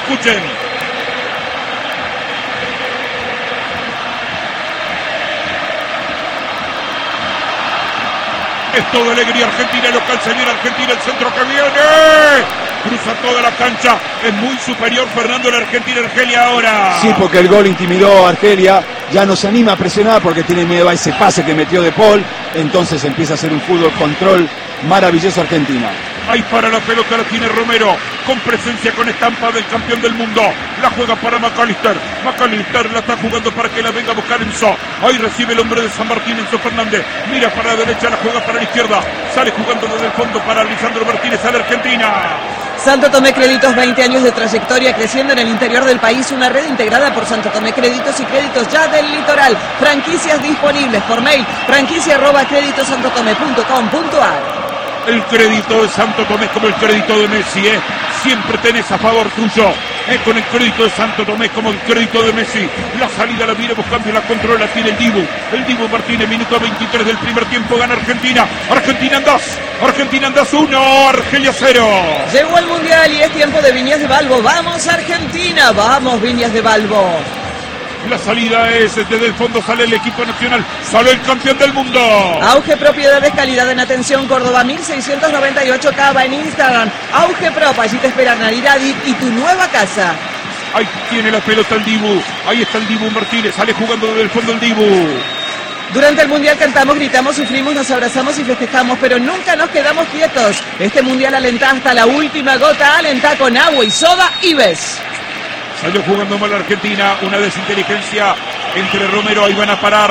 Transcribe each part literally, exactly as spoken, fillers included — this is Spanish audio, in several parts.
Escuchen. Es todo alegría Argentina, local se viene Argentina, el centro que viene. Cruza toda la cancha, es muy superior Fernando la Argentina Argelia ahora. Sí, porque el gol intimidó a Argelia, ya no se anima a presionar porque tiene miedo a ese pase que metió De Paul, entonces empieza a hacer un fútbol control maravilloso Argentina. Ahí para la pelota la tiene Romero, con presencia, con estampa del campeón del mundo. La juega para McAllister. McAllister la está jugando para que la venga a buscar Enzo. Ahí recibe el hombre de San Martín, Enzo Fernández. Mira para la derecha, la juega para la izquierda. Sale jugando desde el fondo para Lisandro Martínez, sale Argentina. Santo Tomé Créditos, veinte años de trayectoria creciendo en el interior del país. Una red integrada por Santo Tomé Créditos y Créditos Ya del Litoral. Franquicias disponibles por mail, franquicia arroba créditosantotomé punto com punto ar. El crédito de Santo Tomé es como el crédito de Messi, ¿eh? Siempre tenés a favor tuyo, ¿eh? Con el crédito de Santo Tomé como el crédito de Messi. La salida la viene buscando y la controla, tiene el Dibu. El Dibu Martínez, minuto veintitrés del primer tiempo, gana Argentina. Argentina en dos, Argentina en dos, uno, Argelia cero. Llegó el Mundial y es tiempo de Viñas de Balbo. ¡Vamos Argentina! ¡Vamos Viñas de Balbo! La salida es desde el fondo, sale el equipo nacional, sale el campeón del mundo. Auge Propiedades, calidad en atención, Córdoba mil seiscientos noventa y ocho, Cava en Instagram. Auge Prop, allí te espera Navidad y, y tu nueva casa. Ahí tiene la pelota el Dibu, ahí está el Dibu Martínez, sale jugando desde el fondo el Dibu. Durante el Mundial cantamos, gritamos, sufrimos, nos abrazamos y festejamos, pero nunca nos quedamos quietos. Este Mundial alenta hasta la última gota, alenta con agua y soda y ves. Salió jugando mal Argentina, una desinteligencia entre Romero, ahí van a parar.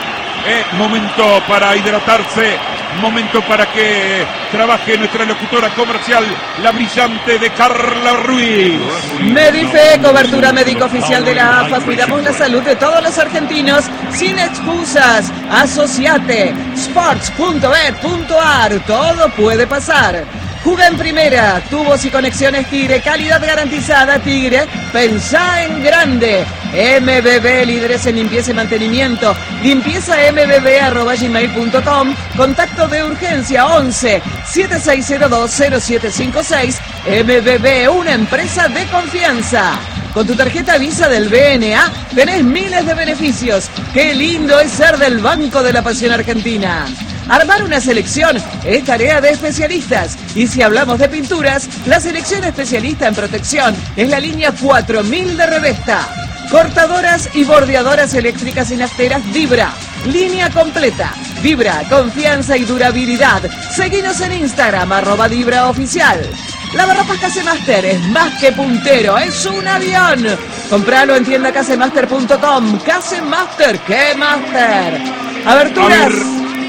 Eh, momento para hidratarse, momento para que trabaje nuestra locutora comercial, la brillante de Carla Ruiz. Medife, cobertura médica oficial de la A F A, cuidamos la salud de todos los argentinos sin excusas. Asociate, sports punto bet punto ar, todo puede pasar. Juga en primera, tubos y conexiones Tigre, calidad garantizada Tigre, pensá en grande. M B B, líderes en limpieza y mantenimiento, limpieza m b b arroba gmail punto com, contacto de urgencia once, siete seis cero dos, cero siete cinco seis, M B B, una empresa de confianza. Con tu tarjeta Visa del B N A tenés miles de beneficios. Qué lindo es ser del Banco de la Pasión Argentina. Armar una selección es tarea de especialistas. Y si hablamos de pinturas, la selección especialista en protección es la línea cuatro mil de Revesta. Cortadoras y bordeadoras eléctricas y nafteras Vibra. Línea completa. Vibra, confianza y durabilidad. Seguinos en Instagram, arroba Vibra Oficial. Lavarropas Casemaster es más que puntero, es un avión. Compralo en tienda casemaster punto com. Casemaster, ¿qué master? Aberturas. A ver,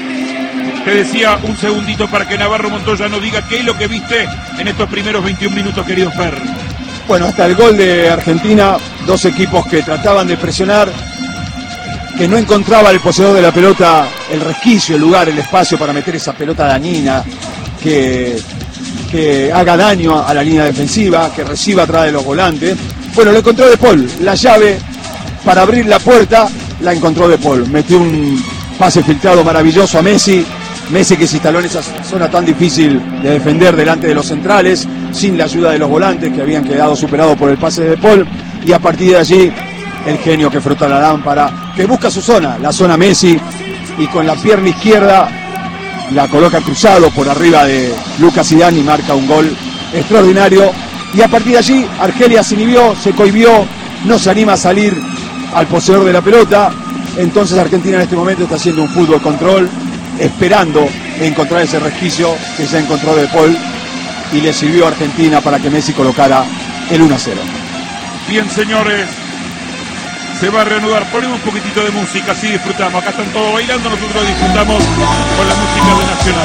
te decía un segundito para que Navarro Montoya no diga qué es lo que viste en estos primeros veintiún minutos, querido Fer. Bueno, hasta el gol de Argentina, dos equipos que trataban de presionar, que no encontraba el poseedor de la pelota el resquicio, el lugar, el espacio para meter esa pelota dañina, que, que haga daño a la línea defensiva, que reciba atrás de los volantes. Bueno, lo encontró De Paul, la llave para abrir la puerta la encontró De Paul, metió un pase filtrado maravilloso a Messi. Messi que se instaló en esa zona tan difícil de defender delante de los centrales, sin la ayuda de los volantes que habían quedado superados por el pase de De Paul, y a partir de allí el genio que frota la lámpara, que busca su zona, la zona Messi, y con la pierna izquierda la coloca cruzado por arriba de Lucas Zidane y marca un gol extraordinario. Y a partir de allí Argelia se inhibió, se cohibió, no se anima a salir al poseedor de la pelota. Entonces Argentina en este momento está haciendo un fútbol control, esperando encontrar ese resquicio que ya encontró De Paul, y le sirvió a Argentina para que Messi colocara el uno a cero. Bien, señores, se va a reanudar. Ponemos un poquitito de música, así disfrutamos. Acá están todos bailando, nosotros disfrutamos con la música de Nacional.